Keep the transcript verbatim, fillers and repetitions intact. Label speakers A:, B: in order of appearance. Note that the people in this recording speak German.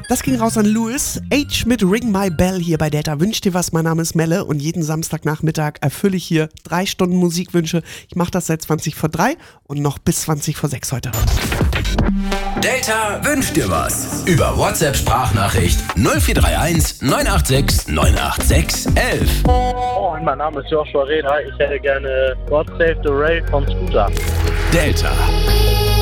A: Das ging raus an Louis. H mit Ring My Bell hier bei Delta. Wünsch dir was, mein Name ist Melle und jeden Samstagnachmittag erfülle ich hier drei Stunden Musikwünsche. Ich mache das seit zwanzig vor drei und noch bis zwanzig vor sechs heute.
B: Delta wünscht dir was. Über WhatsApp-Sprachnachricht null vier drei eins neun acht sechs neun acht sechs elf.
C: Moin, mein Name ist Joshua Reda. Ich hätte gerne God Save the Ray von Scooter.
B: Delta.